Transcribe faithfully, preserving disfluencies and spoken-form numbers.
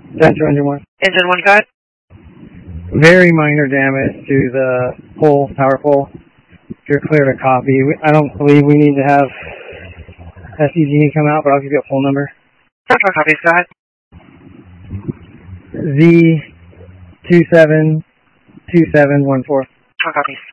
Central Engine one. Engine one, got. Very minor damage to the pole, power pole. You're clear to copy. I don't believe we need to have S E G come out, but I'll give you a pole number. Central copy, Scott. Z two seven two seven one four. Central copy.